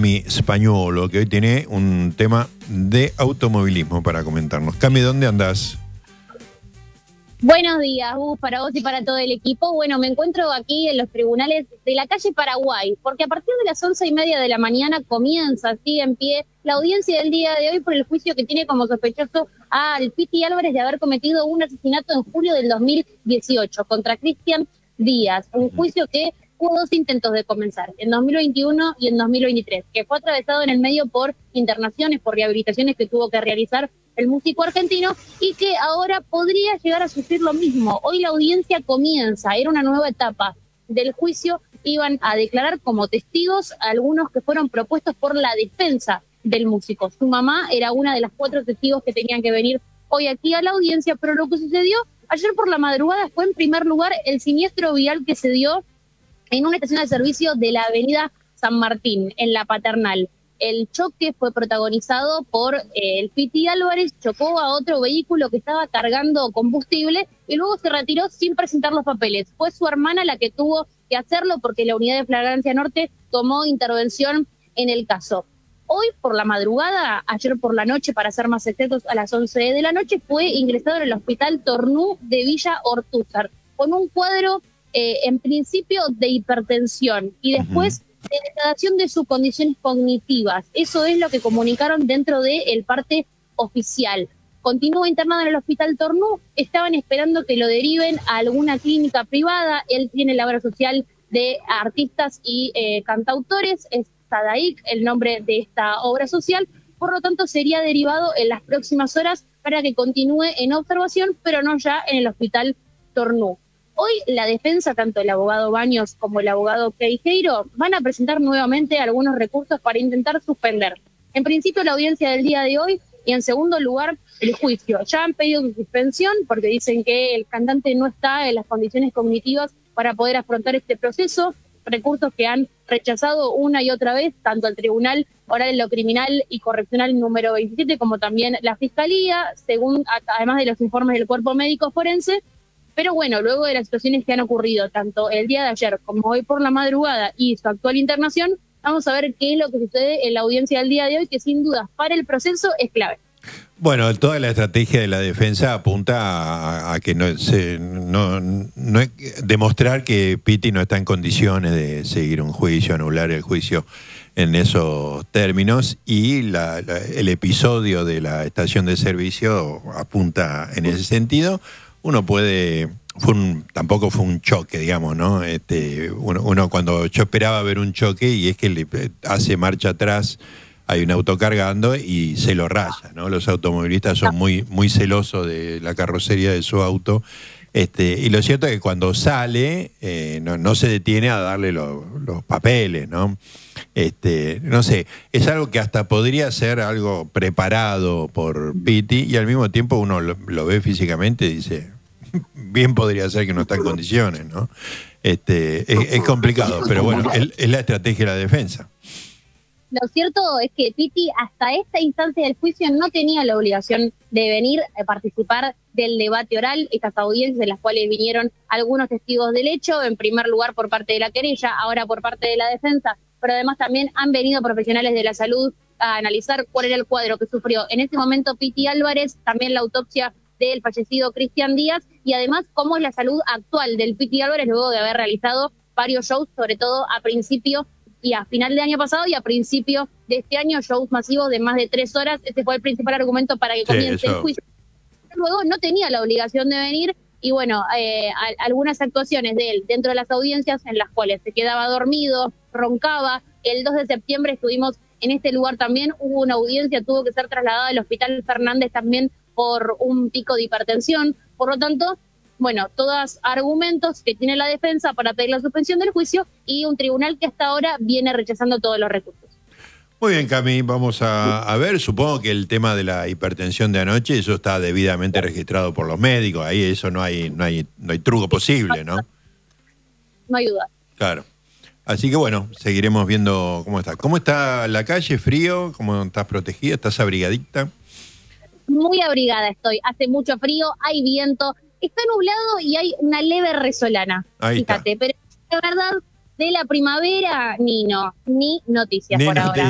Cami Spagnuolo, que hoy tiene un tema de automovilismo para comentarnos. Cami, ¿dónde andás? Buenos días, Gus, para vos y para todo el equipo. Bueno, me encuentro aquí en los tribunales de la calle Paraguay, porque a partir de las 11:30 de la mañana comienza, sigue en pie, la audiencia del día de hoy por el juicio que tiene como sospechoso al Piti Álvarez de haber cometido un asesinato en julio del 2018 contra Cristian Díaz. Un juicio que hubo dos intentos de comenzar, en 2021 y en 2023, que fue atravesado en el medio por internaciones, por rehabilitaciones que tuvo que realizar el músico argentino, y que ahora podría llegar a sufrir lo mismo. Hoy la audiencia comienza, era una nueva etapa del juicio, iban a declarar como testigos a algunos que fueron propuestos por la defensa del músico. Su mamá era una de las 4 testigos que tenían que venir hoy aquí a la audiencia, pero lo que sucedió ayer por la madrugada fue en primer lugar el siniestro vial que se dio en una estación de servicio de la avenida San Martín, en La Paternal. El choque fue protagonizado por el Piti Álvarez, chocó a otro vehículo que estaba cargando combustible y luego se retiró sin presentar los papeles. Fue su hermana la que tuvo que hacerlo porque la unidad de flagrancia norte tomó intervención en el caso. Hoy por la madrugada, ayer por la noche, para ser más exactos, a las 11 de la noche, fue ingresado en el hospital Tornú de Villa Ortúzar, con un cuadro en principio de hipertensión y después de degradación de sus condiciones cognitivas. Eso es lo que comunicaron dentro del parte oficial. Continúa internado en el hospital Tornú, estaban esperando que lo deriven a alguna clínica privada. Él tiene la obra social de artistas y cantautores, es Sadaik, el nombre de esta obra social, por lo tanto sería derivado en las próximas horas para que continúe en observación, pero no ya en el hospital Tornú. Hoy la defensa, tanto el abogado Baños como el abogado Queijeiro, van a presentar nuevamente algunos recursos para intentar suspender. En principio la audiencia del día de hoy y en segundo lugar el juicio. Ya han pedido su suspensión porque dicen que el cantante no está en las condiciones cognitivas para poder afrontar este proceso. Recursos que han rechazado una y otra vez, tanto el Tribunal Oral en lo Criminal y Correccional número 27 como también la Fiscalía, según además de los informes del Cuerpo Médico Forense. Pero bueno, luego de las situaciones que han ocurrido, tanto el día de ayer como hoy por la madrugada y su actual internación, vamos a ver qué es lo que sucede en la audiencia del día de hoy, que sin duda para el proceso es clave. Bueno, toda la estrategia de la defensa apunta a que demostrar que Piti no está en condiciones de seguir un juicio, anular el juicio en esos términos, y el episodio de la estación de servicio apunta en ese sentido. Uno puede, tampoco fue un choque, digamos, ¿no? Uno cuando yo esperaba ver un choque y es que le hace marcha atrás, hay un auto cargando y se lo raya, ¿no? Los automovilistas son muy, muy celosos de la carrocería de su auto. Y lo cierto es que cuando sale, no se detiene a darle los papeles, ¿no? No sé, es algo que hasta podría ser algo preparado por Piti y al mismo tiempo uno lo ve físicamente y dice, bien podría ser que no está en condiciones, ¿no? Es complicado, pero bueno, es la estrategia de la defensa. Lo cierto es que Piti hasta esta instancia del juicio no tenía la obligación de venir a participar del debate oral, estas audiencias en las cuales vinieron algunos testigos del hecho, en primer lugar por parte de la querella, ahora por parte de la defensa, pero además también han venido profesionales de la salud a analizar cuál era el cuadro que sufrió en este momento Piti Álvarez, también la autopsia del fallecido Cristian Díaz y además cómo es la salud actual del Piti Álvarez luego de haber realizado varios shows, sobre todo a principio y a final de año pasado y a principio de este año, shows masivos de más de 3 horas. Este fue el principal argumento para que comience el juicio. Luego no tenía la obligación de venir y bueno, algunas actuaciones de él dentro de las audiencias en las cuales se quedaba dormido, roncaba. El 2 de septiembre estuvimos en este lugar también, hubo una audiencia, tuvo que ser trasladada al Hospital Fernández también por un pico de hipertensión. Por lo tanto, bueno, todos argumentos que tiene la defensa para pedir la suspensión del juicio y un tribunal que hasta ahora viene rechazando todos los recursos. Muy bien, Cami, vamos a ver, supongo que el tema de la hipertensión de anoche, eso está debidamente registrado por los médicos, ahí eso no hay truco posible, ¿no? No hay duda. Claro. Así que bueno, seguiremos viendo cómo está. ¿Cómo está la calle? ¿Frío? ¿Cómo estás protegida? ¿Estás abrigadita? Muy abrigada estoy, hace mucho frío, hay viento, está nublado y hay una leve resolana. Ahí fíjate, está. pero la verdad, de la primavera, ni noticias por ahora.